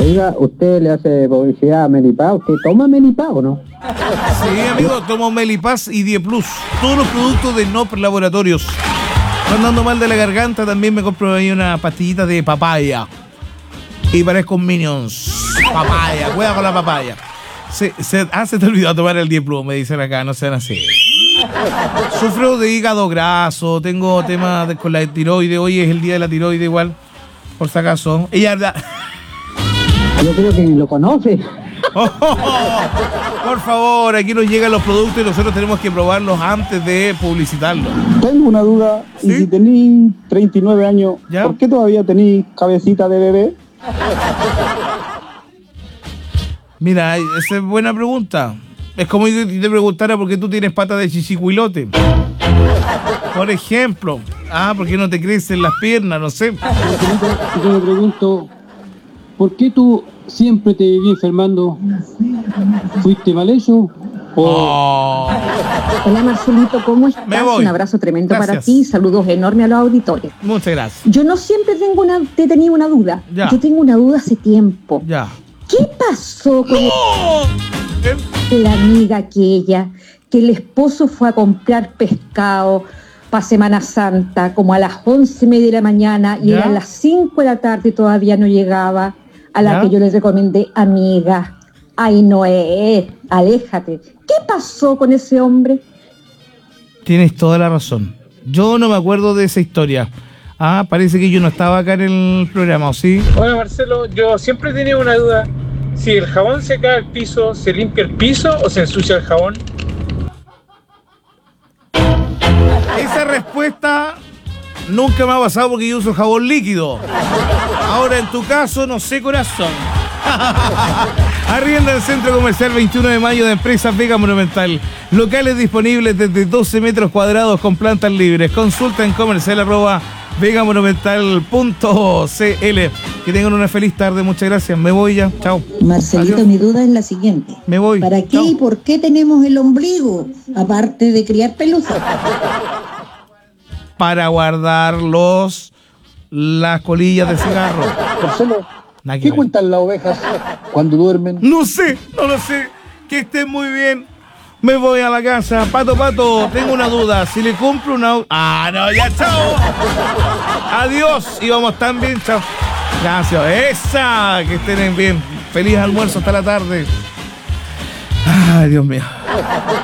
Oiga, ¿usted le hace publicidad a Melipaz? ¿Usted toma Melipaz o no? Sí, amigo, tomo Melipaz y Die Plus. Todos los productos de Nop Laboratorios. Andando mal de la garganta, también me compro ahí una pastillita de papaya. Y parezco un Minions. Papaya, cuidado con la papaya. Se te olvidó tomar el Die Plus, me dicen acá, no sean así. Sufro de hígado graso, tengo temas con la tiroide. Hoy es el día de la tiroide igual, por si acaso. Ella... Yo creo que ni lo conoce. Por favor, aquí nos llegan los productos y nosotros tenemos que probarlos antes de publicitarlos. Tengo una duda, ¿Sí? Y si tenís 39 años, ¿Ya? ¿por qué todavía tenís cabecita de bebé? Mira, esa es buena pregunta. Es como si te preguntara por qué tú tienes patas de chichicuilote. Por ejemplo. ¿Por qué no te crecen las piernas? No sé. Yo me pregunto, ¿por qué tú siempre te viví enfermando? ¿Fuiste mal hecho? Hola Marcelito, ¿cómo estás? Me voy. Un abrazo tremendo Gracias. para ti, saludos enormes a los auditores. Muchas gracias. Yo no siempre he tenido una duda. Ya. Yo tengo una duda hace tiempo. Ya. ¿Qué pasó con ¿Eh? la amiga aquella que el esposo fue a comprar pescado para Semana Santa como a las 11:30 de la mañana y ¿Ya? eran las 5 de la tarde y todavía no llegaba? A la ¿Ya? que yo les recomendé, amiga, ay no es, aléjate. ¿Qué pasó con ese hombre? Tienes toda la razón. Yo no me acuerdo de esa historia. Parece que yo no estaba acá en el programa, ¿o sí? Hola Marcelo, yo siempre he tenido una duda. Si el jabón se cae al piso, ¿se limpia el piso o se ensucia el jabón? Esa respuesta nunca me ha pasado porque yo uso jabón líquido. Ahora, en tu caso, no sé, corazón. Arrienda el Centro Comercial 21 de Mayo de Empresas Vega Monumental. Locales disponibles desde 12 metros cuadrados con plantas libres. Consulta en comercial@vegamonumental.cl. Que tengan una feliz tarde. Muchas gracias. Me voy ya. Chao. Marcelito, Adiós. mi duda es la siguiente. Me voy. ¿Para qué Chao. y por qué tenemos el ombligo? Aparte de criar pelusa. Para guardar las colillas de cigarro. Marcelo, Nada que ¿qué ver. cuentan las ovejas cuando duermen? No sé, no lo sé. Que estén muy bien. Me voy a la casa. Pato, tengo una duda. Si le compro una... no, ya, chao. Adiós. Y vamos tan bien, chao. Gracias. Esa, que estén bien. Feliz almuerzo hasta la tarde. Ay, Dios mío.